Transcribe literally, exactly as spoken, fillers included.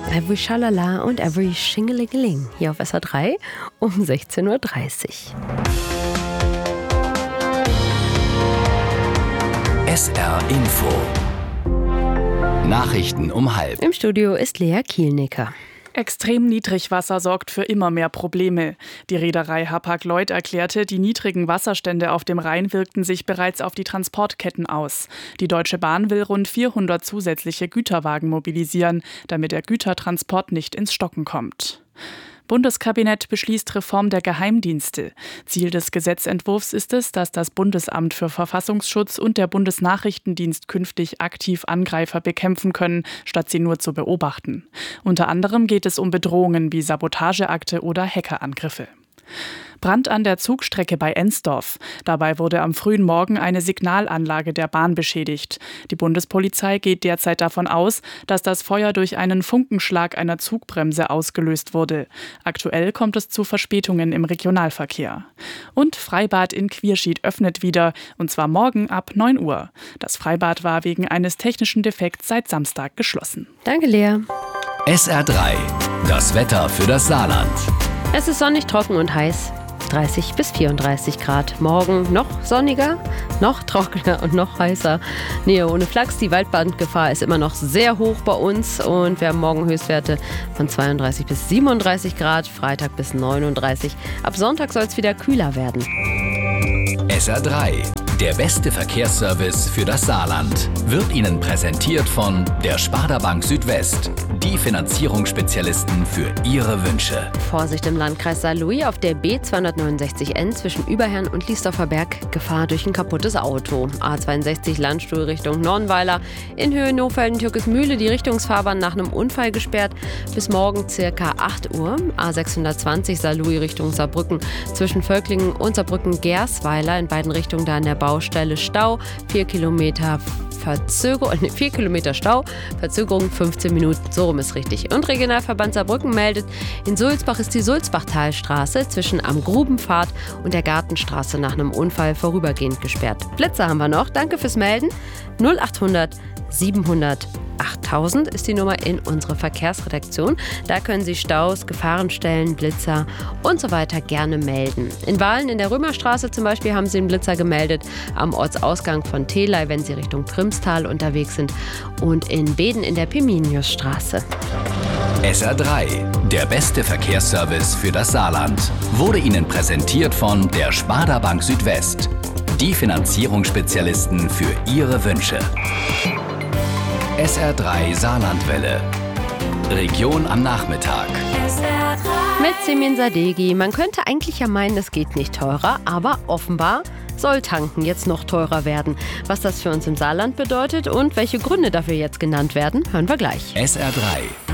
Every Schalala und Every Schingelingeling hier auf S R drei um sechzehn Uhr dreißig. S R Info. Nachrichten um halb. Im Studio ist Lea Kielnicker. Extrem Niedrigwasser sorgt für immer mehr Probleme. Die Reederei Hapag-Lloyd erklärte, die niedrigen Wasserstände auf dem Rhein wirkten sich bereits auf die Transportketten aus. Die Deutsche Bahn will rund vierhundert zusätzliche Güterwagen mobilisieren, damit der Gütertransport nicht ins Stocken kommt. Bundeskabinett beschließt Reform der Geheimdienste. Ziel des Gesetzentwurfs ist es, dass das Bundesamt für Verfassungsschutz und der Bundesnachrichtendienst künftig aktiv Angreifer bekämpfen können, statt sie nur zu beobachten. Unter anderem geht es um Bedrohungen wie Sabotageakte oder Hackerangriffe. Brand an der Zugstrecke bei Ensdorf. Dabei wurde am frühen Morgen eine Signalanlage der Bahn beschädigt. Die Bundespolizei geht derzeit davon aus, dass das Feuer durch einen Funkenschlag einer Zugbremse ausgelöst wurde. Aktuell kommt es zu Verspätungen im Regionalverkehr. Und Freibad in Quierschied öffnet wieder, und zwar morgen ab neun Uhr. Das Freibad war wegen eines technischen Defekts seit Samstag geschlossen. Danke, Lea. S R drei. Das Wetter für das Saarland. Es ist sonnig, trocken und heiß. dreißig bis vierunddreißig Grad. Morgen noch sonniger, noch trockener und noch heißer. Nee, ohne Flachs, die Waldbrandgefahr ist immer noch sehr hoch bei uns und wir haben morgen Höchstwerte von zweiunddreißig bis siebenunddreißig Grad, Freitag bis neununddreißig. Ab Sonntag soll es wieder kühler werden. S R drei. Der beste Verkehrsservice für das Saarland wird Ihnen präsentiert von der Sparda Bank Südwest. Die Finanzierungsspezialisten für Ihre Wünsche. Vorsicht im Landkreis Saarlouis auf der B zweihundertneunundsechzig N zwischen Überherrn und Liesdorfer Berg. Gefahr durch ein kaputtes Auto. A zweiundsechzig Landstuhl Richtung Nornweiler. In Höhe Nohfelden-Türkesmühle die Richtungsfahrbahn nach einem Unfall gesperrt. Bis morgen circa acht Uhr. A sechshundertzwanzig Saarlouis Richtung Saarbrücken. Zwischen Völklingen und Saarbrücken-Gersweiler in beiden Richtungen da an der Baustelle Stau. Vier Kilometer Verzögerung, nee, vier Kilometer Stau, Verzögerung fünfzehn Minuten, so rum ist richtig. Und Regionalverband Saarbrücken meldet, in Sulzbach ist die Sulzbachtalstraße zwischen am Grubenpfad und der Gartenstraße nach einem Unfall vorübergehend gesperrt. Blitzer haben wir noch, danke fürs Melden. null achthundert siebenhundert achttausend ist die Nummer in unserer Verkehrsredaktion. Da können Sie Staus, Gefahrenstellen, Blitzer und so weiter gerne melden. In Wahlen in der Römerstraße zum Beispiel haben Sie einen Blitzer gemeldet, am Ortsausgang von Telei, wenn Sie Richtung Primstal unterwegs sind, und in Beden in der Piminiusstraße. S R drei. Der beste Verkehrsservice für das Saarland wurde Ihnen präsentiert von der Sparda Bank Südwest. Die Finanzierungsspezialisten für Ihre Wünsche. S R drei Saarlandwelle. Region am Nachmittag. Mit Simin Sadeghi. Man könnte eigentlich ja meinen, es geht nicht teurer, aber offenbar soll tanken jetzt noch teurer werden. Was das für uns im Saarland bedeutet und welche Gründe dafür jetzt genannt werden, hören wir gleich. S R drei.